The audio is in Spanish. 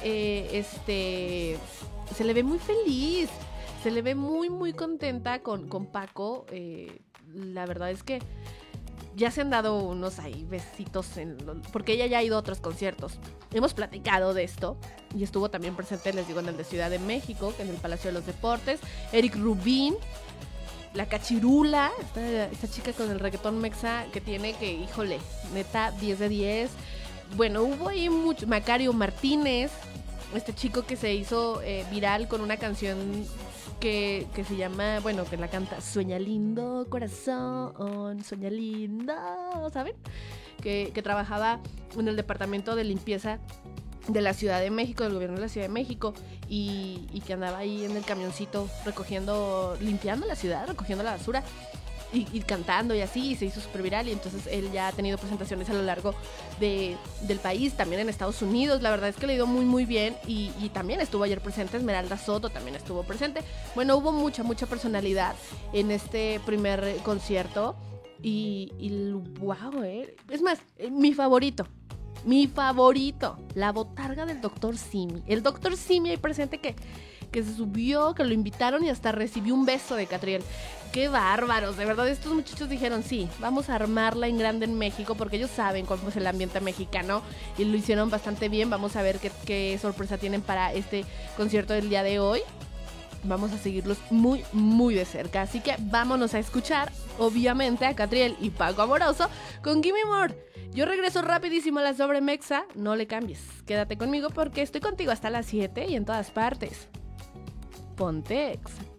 se le ve muy feliz, se le ve muy, muy contenta con Paco. La verdad es que ya se han dado unos ahí besitos, porque ella ya ha ido a otros conciertos. Hemos platicado de esto y estuvo también presente, les digo, en el de Ciudad de México, que en el Palacio de los Deportes. Eric Rubín, la Cachirula, esta chica con el reggaetón mexa que tiene, que híjole, neta, 10 de 10. Bueno, hubo ahí mucho. Macario Martínez, este chico que se hizo viral con una canción que se llama, bueno, que la canta Sueña lindo, corazón, sueña lindo, ¿saben? Que trabajaba en el departamento de limpieza de la Ciudad de México, del gobierno de la Ciudad de México, y que andaba ahí en el camioncito limpiando la ciudad, recogiendo la basura y cantando y así, y se hizo súper viral. Y entonces él ya ha tenido presentaciones a lo largo del país, también en Estados Unidos. La verdad es que le ha ido muy muy bien, y también estuvo ayer presente. Esmeralda Soto también estuvo presente. Bueno, hubo mucha personalidad en este primer concierto, y wow, es más, mi favorito, la botarga del Dr. Simi. El Dr. Simi ahí presente, que se subió, que lo invitaron y hasta recibió un beso de Catriel. ¡Qué bárbaros! De verdad, estos muchachos dijeron, sí, vamos a armarla en grande en México, porque ellos saben cómo es el ambiente mexicano y lo hicieron bastante bien. Vamos a ver qué sorpresa tienen para este concierto del día de hoy. Vamos a seguirlos muy, muy de cerca. Así que vámonos a escuchar, obviamente, a Catriel y Paco Amoroso con Gimme More. Yo regreso rapidísimo a la Sobremexa. No le cambies, quédate conmigo porque estoy contigo hasta las 7 y en todas partes. Ponte Exa.